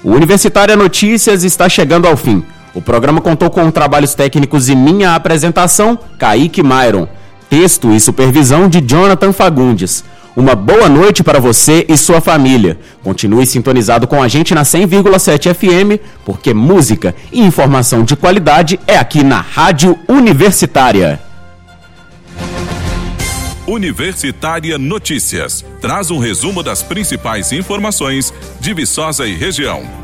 O Universitária Notícias está chegando ao fim. O programa contou com trabalhos técnicos e minha apresentação, Kaique Myron. Texto e supervisão de Jonathan Fagundes. Uma boa noite para você e sua família. Continue sintonizado com a gente na 100,7 FM, porque música e informação de qualidade é aqui na Rádio Universitária. Universitária Notícias. Traz um resumo das principais informações de Viçosa e região.